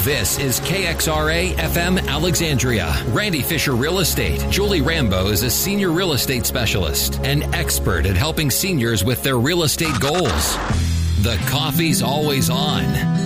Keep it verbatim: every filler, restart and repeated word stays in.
This is K X R A F M Alexandria. Randy Fisher Real Estate. Julie Rambo is a senior real estate specialist and expert at helping seniors with their real estate goals. The coffee's always on.